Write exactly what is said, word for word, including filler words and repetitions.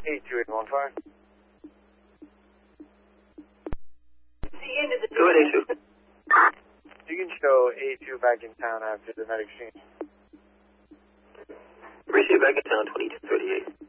eight two eight one five. Go ahead, eight two. You can show eight two back in town after the med exchange. Appreciate back in town, twenty-two thirty-eight.